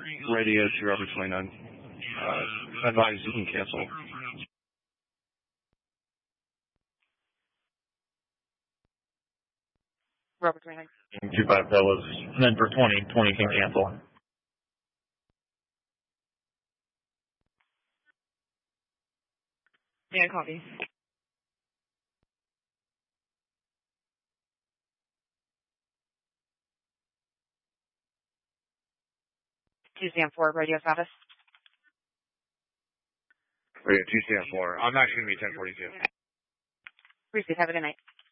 Radio to Robert 29. Advise you can cancel. Robert 29. 25, that was meant for 20. 20 can cancel. Yeah, copy. Stand 4, radio status. Radio 2 stand 4. I'm actually going to be 1042. Receive. Have a good night.